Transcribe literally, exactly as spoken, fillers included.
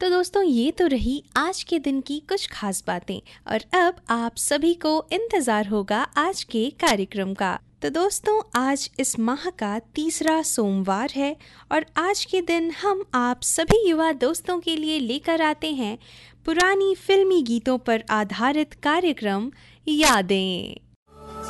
तो दोस्तों ये तो रही आज के दिन की कुछ खास बातें और अब आप सभी को इंतजार होगा आज के कार्यक्रम का। तो दोस्तों आज इस माह का तीसरा सोमवार है और आज के दिन हम आप सभी युवा दोस्तों के लिए लेकर आते हैं पुरानी फिल्मी गीतों पर आधारित कार्यक्रम यादें।